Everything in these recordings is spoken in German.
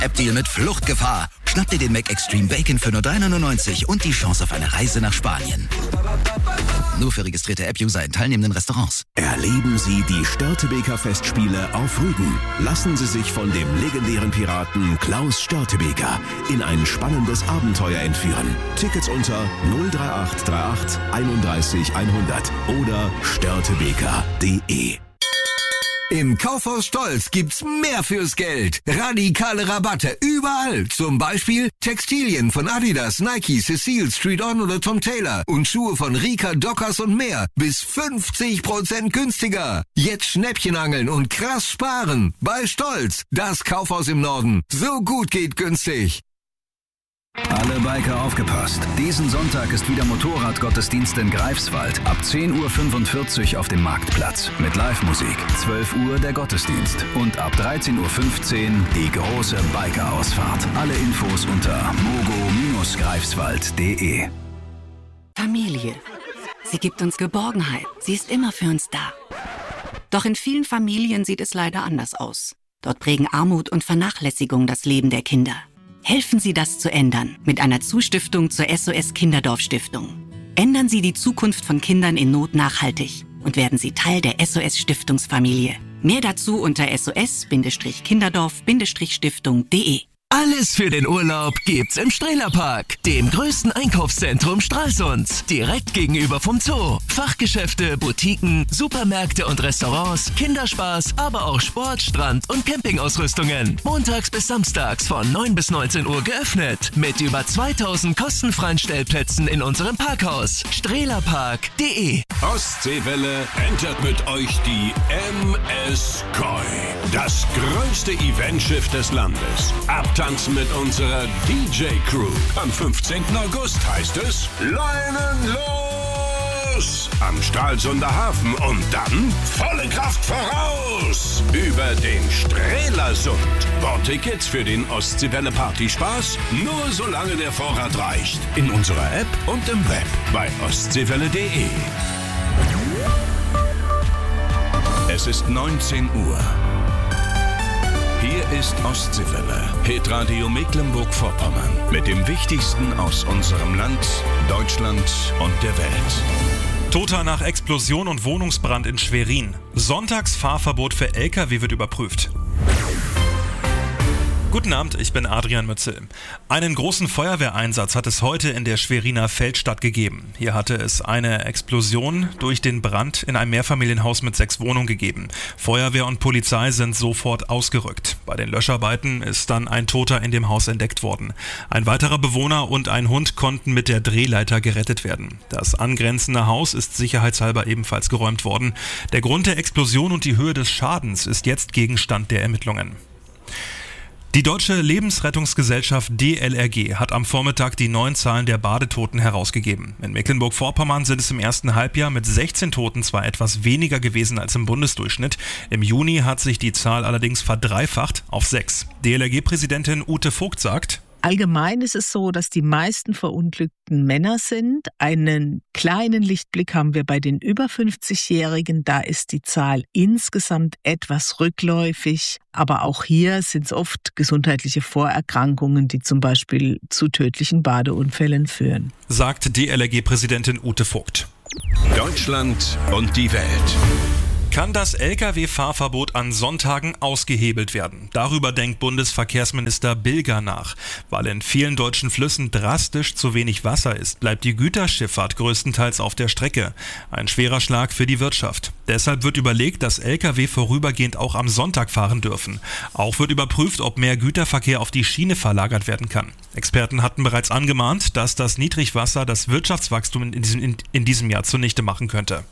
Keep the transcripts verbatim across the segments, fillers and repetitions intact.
App-Deal mit Fluchtgefahr. Schnapp dir den Mac Extreme Bacon für nur drei neunundneunzig und die Chance auf eine Reise nach Spanien. Nur für registrierte App-User in teilnehmenden Restaurants. Erleben Sie die Störtebeker Festspiele auf Rügen. Lassen Sie sich von dem legendären Piraten Klaus Störtebeker in ein spannendes Abenteuer entführen. Tickets unter null drei acht drei acht einunddreißig hundert oder störtebeker punkt de. Im Kaufhaus Stolz gibt's mehr fürs Geld. Radikale Rabatte überall. Zum Beispiel Textilien von Adidas, Nike, Cecile, Street On oder Tom Taylor. Und Schuhe von Rika, Dockers und mehr. Bis fünfzig Prozent günstiger. Jetzt Schnäppchen angeln und krass sparen. Bei Stolz, das Kaufhaus im Norden. So gut geht günstig. Alle Biker aufgepasst. Diesen Sonntag ist wieder Motorradgottesdienst in Greifswald. Ab zehn Uhr fünfundvierzig auf dem Marktplatz. Mit Live-Musik. zwölf Uhr der Gottesdienst. Und ab dreizehn Uhr fünfzehn die große Biker-Ausfahrt. Alle Infos unter mogo greifswald punkt de. Familie. Sie gibt uns Geborgenheit. Sie ist immer für uns da. Doch in vielen Familien sieht es leider anders aus. Dort prägen Armut und Vernachlässigung das Leben der Kinder. Helfen Sie, das zu ändern mit einer Zustiftung zur S O S Kinderdorf Stiftung. Ändern Sie die Zukunft von Kindern in Not nachhaltig und werden Sie Teil der S O S Stiftungsfamilie. Mehr dazu unter s o s kinderdorf stiftung punkt de. Alles für den Urlaub gibt's im Strehlerpark, dem größten Einkaufszentrum Stralsunds. Direkt gegenüber vom Zoo. Fachgeschäfte, Boutiquen, Supermärkte und Restaurants, Kinderspaß, aber auch Sport, Strand- und Campingausrüstungen. Montags bis samstags von neun bis neunzehn Uhr geöffnet. Mit über zweitausend kostenfreien Stellplätzen in unserem Parkhaus. strehlerpark punkt de. Ostseewelle entert mit euch die M S Koi. Das größte Eventschiff des Landes. Abtanzen mit unserer D J-Crew. Am fünfzehnten August heißt es Leinen los! Am Stralsunder Hafen und dann volle Kraft voraus! Über den Strelasund. Bordtickets für den Ostseewelle Partyspaß nur solange der Vorrat reicht. In unserer App und im Web bei ostseewelle punkt de. Es ist neunzehn Uhr. Hier ist Ostseewelle, Hitradio Mecklenburg-Vorpommern. Mit dem Wichtigsten aus unserem Land, Deutschland und der Welt. Toter nach Explosion und Wohnungsbrand in Schwerin. Sonntagsfahrverbot für L K W wird überprüft. Guten Abend, ich bin Adrian Mützel. Einen großen Feuerwehreinsatz hat es heute in der Schweriner Feldstadt gegeben. Hier hatte es eine Explosion durch den Brand in einem Mehrfamilienhaus mit sechs Wohnungen gegeben. Feuerwehr und Polizei sind sofort ausgerückt. Bei den Löscharbeiten ist dann ein Toter in dem Haus entdeckt worden. Ein weiterer Bewohner und ein Hund konnten mit der Drehleiter gerettet werden. Das angrenzende Haus ist sicherheitshalber ebenfalls geräumt worden. Der Grund der Explosion und die Höhe des Schadens ist jetzt Gegenstand der Ermittlungen. Die Deutsche Lebensrettungsgesellschaft D L R G hat am Vormittag die neuen Zahlen der Badetoten herausgegeben. In Mecklenburg-Vorpommern sind es im ersten Halbjahr mit sechzehn Toten zwar etwas weniger gewesen als im Bundesdurchschnitt. Im Juni hat sich die Zahl allerdings verdreifacht auf sechs. D L R G-Präsidentin Ute Vogt sagt: Allgemein ist es so, dass die meisten Verunglückten Männer sind. Einen kleinen Lichtblick haben wir bei den über fünfzigjährigen. Da ist die Zahl insgesamt etwas rückläufig. Aber auch hier sind es oft gesundheitliche Vorerkrankungen, die zum Beispiel zu tödlichen Badeunfällen führen. Sagt D L R G-Präsidentin Ute Vogt. Deutschland und die Welt. Kann das L K W-Fahrverbot an Sonntagen ausgehebelt werden? Darüber denkt Bundesverkehrsminister Bilger nach. Weil in vielen deutschen Flüssen drastisch zu wenig Wasser ist, bleibt die Güterschifffahrt größtenteils auf der Strecke. Ein schwerer Schlag für die Wirtschaft. Deshalb wird überlegt, dass L K W vorübergehend auch am Sonntag fahren dürfen. Auch wird überprüft, ob mehr Güterverkehr auf die Schiene verlagert werden kann. Experten hatten bereits angemahnt, dass das Niedrigwasser das Wirtschaftswachstum in diesem, in, in diesem Jahr zunichte machen könnte.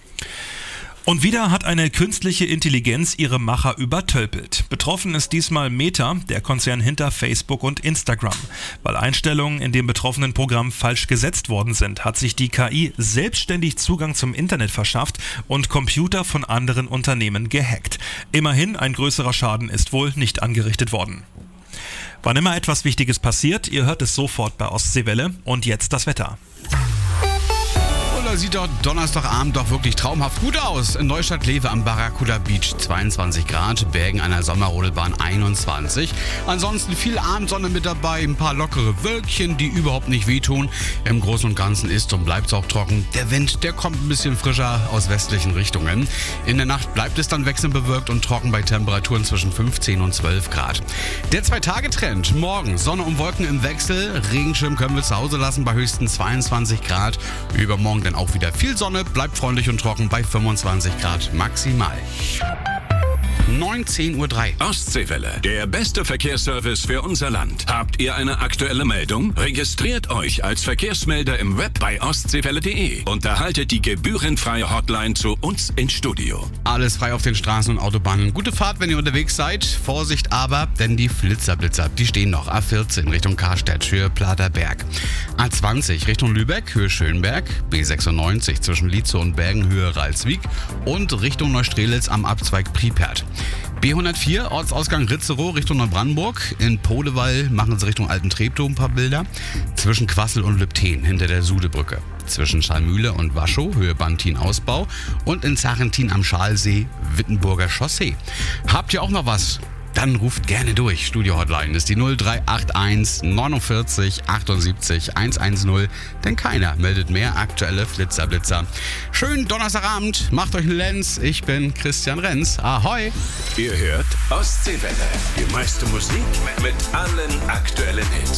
Und wieder hat eine künstliche Intelligenz ihre Macher übertölpelt. Betroffen ist diesmal Meta, der Konzern hinter Facebook und Instagram. Weil Einstellungen in dem betroffenen Programm falsch gesetzt worden sind, hat sich die K I selbstständig Zugang zum Internet verschafft und Computer von anderen Unternehmen gehackt. Immerhin, ein größerer Schaden ist wohl nicht angerichtet worden. Wann immer etwas Wichtiges passiert, ihr hört es sofort bei Ostseewelle. Und jetzt das Wetter. Erstmal sieht doch Donnerstagabend doch wirklich traumhaft gut aus. In Neustadt-Lewe am Barracuda Beach zweiundzwanzig Grad, Bergen an der Sommerrodelbahn einundzwanzig. Ansonsten viel Abendsonne mit dabei, ein paar lockere Wölkchen, die überhaupt nicht wehtun. Im Großen und Ganzen ist und bleibt es auch trocken. Der Wind, der kommt ein bisschen frischer aus westlichen Richtungen. In der Nacht bleibt es dann wechselnd bewölkt und trocken bei Temperaturen zwischen fünfzehn und zwölf Grad. Der Zwei-Tage-Trend. Morgen Sonne und Wolken im Wechsel. Regenschirm können wir zu Hause lassen bei höchstens zweiundzwanzig Grad. Übermorgen dann auch wieder viel Sonne, bleibt freundlich und trocken bei fünfundzwanzig Grad maximal. neunzehn Uhr drei. Ostseewelle, der beste Verkehrsservice für unser Land. Habt ihr eine aktuelle Meldung? Registriert euch als Verkehrsmelder im Web bei ostseewelle punkt de und erhaltet die gebührenfreie Hotline zu uns ins Studio. Alles frei auf den Straßen und Autobahnen. Gute Fahrt, wenn ihr unterwegs seid. Vorsicht aber, denn die Flitzerblitzer, die stehen noch. A vierzehn Richtung Karstedt, Höhe Platerberg. A zwanzig Richtung Lübeck, Höhe Schönberg. B sechsundneunzig zwischen Lietzow und Bergen, Höhe Ralswiek. Und Richtung Neustrelitz am Abzweig Pripert. B hundertvier, Ortsausgang Ritzerow Richtung Neubrandenburg. In Podewall machen sie Richtung Alten Treptow ein paar Bilder. Zwischen Quassel und Lübten hinter der Sudebrücke. Zwischen Schallmühle und Waschow, Höhe Bantin-Ausbau. Und in Zarentin am Schalsee, Wittenburger Chaussee. Habt ihr auch noch was? Dann ruft gerne durch. Studio-Hotline ist die null drei acht eins neunundvierzig achtundsiebzig hundertzehn, denn keiner meldet mehr aktuelle Flitzerblitzer. Schönen Donnerstagabend, macht euch einen Lenz. Ich bin Christian Renz. Ahoi! Ihr hört Ostseewelle, die meiste Musik mit allen aktuellen Hits.